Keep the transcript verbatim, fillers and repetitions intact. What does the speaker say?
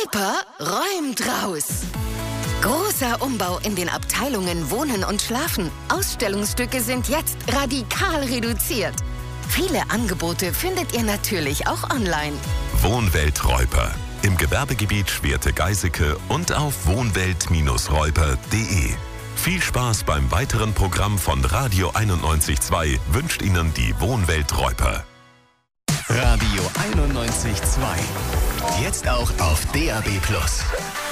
Reuper räumt raus. Großer Umbau in den Abteilungen Wohnen und Schlafen. Ausstellungsstücke sind jetzt radikal reduziert. Viele Angebote findet ihr natürlich auch online. Wohnwelt Reuper. Im Gewerbegebiet Schwerte-Geiseke und auf wohnwelt Bindestrich reuper punkt de. Viel Spaß beim weiteren Programm von Radio einundneunzig Komma zwei wünscht Ihnen die Wohnwelt Reuper. Radio einundneunzig Komma zwei. Jetzt auch auf D A B plus.